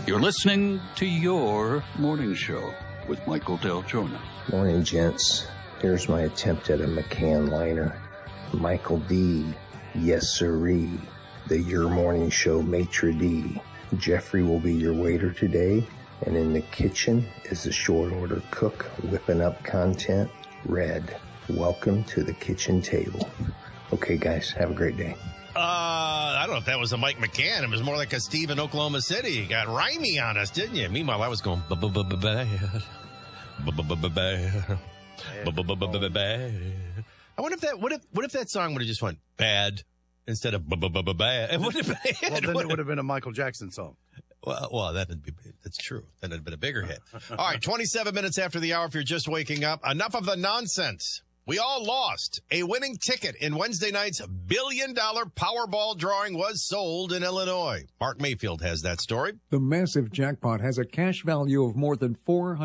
You're listening to Your Morning Show with Michael Del Giorno. Morning, gents. Here's my attempt at a McCann liner. Michael D. Yes, sirree. The Your Morning Show maitre d'. Jeffrey will be your waiter today. And in the kitchen is the short order cook whipping up content, Red. Welcome to the kitchen table. Okay, guys, have a great day. I don't know if that was a Mike McCann. It was more like a Steve in Oklahoma City. You got rhymey on us, didn't you? Meanwhile, I was going bad. I wonder if that what if that song would have just went bad instead of bad? Well, then it would have been a Michael Jackson song. Well, that's true. Then it'd have been a bigger hit. All right, 27 minutes after the hour. If you're just waking up, enough of the nonsense. We all lost. A winning ticket in Wednesday night's $1 billion Powerball drawing was sold in Illinois. Mark Mayfield has that story. The massive jackpot has a cash value of more than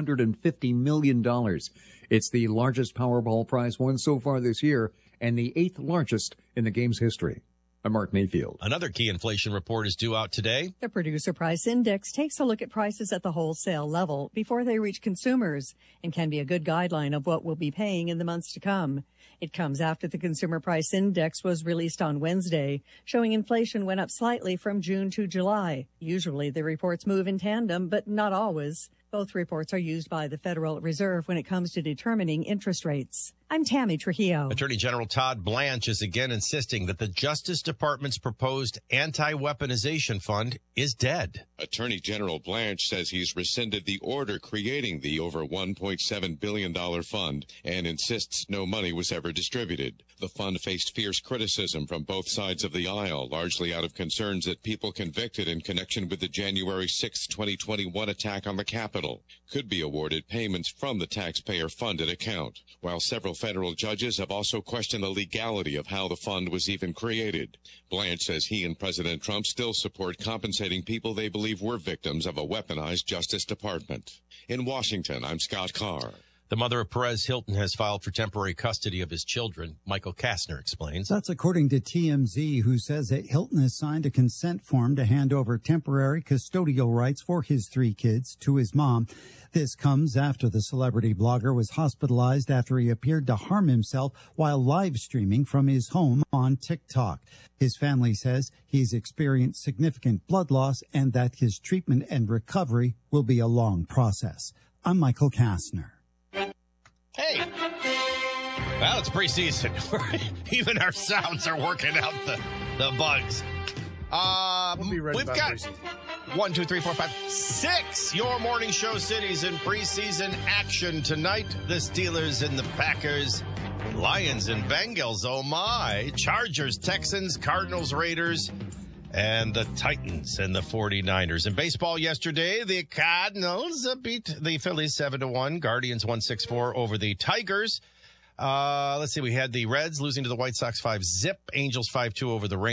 $450 million. It's the largest Powerball prize won so far this year and the 8th largest in the game's history. I'm Mark Mayfield. Another key inflation report is due out today. The Producer Price Index takes a look at prices at the wholesale level before they reach consumers and can be a good guideline of what we'll be paying in the months to come. It comes after the Consumer Price Index was released on Wednesday, showing inflation went up slightly from June to July. Usually the reports move in tandem, but not always. Both reports are used by the Federal Reserve when it comes to determining interest rates. I'm Tammy Trujillo. Attorney General Todd Blanche is again insisting that the Justice Department's proposed anti-weaponization fund is dead. Attorney General Blanche says he's rescinded the order creating the over $1.7 billion fund and insists no money was ever distributed. The fund faced fierce criticism from both sides of the aisle, largely out of concerns that people convicted in connection with the January 6, 2021 attack on the Capitol could be awarded payments from the taxpayer-funded account, while several federal judges have also questioned the legality of how the fund was even created. Blanche says he and President Trump still support compensating people they believe were victims of a weaponized Justice Department. In Washington, I'm Scott Carr. The mother of Perez Hilton has filed for temporary custody of his children. Michael Kastner explains. That's according to TMZ, who says that Hilton has signed a consent form to hand over temporary custodial rights for his 3 kids to his mom. This comes after the celebrity blogger was hospitalized after he appeared to harm himself while live streaming from his home on TikTok. His family says he's experienced significant blood loss and that his treatment and recovery will be a long process. I'm Michael Kastner. Hey, well, it's preseason. Even our sounds are working out the bugs. We'll be ready. We've got preseason. 1, 2, 3, 4, 5, 6 Your Morning Show cities in preseason action tonight. The Steelers and the Packers, Lions and Bengals. Oh my! Chargers, Texans, Cardinals, Raiders, and the Titans and the 49ers. In baseball yesterday, the Cardinals beat the Phillies 7-1. Guardians 1-6-4 over the Tigers. Let's see, we had the Reds losing to the White Sox 5-0. Angels 5-2 over the Rangers.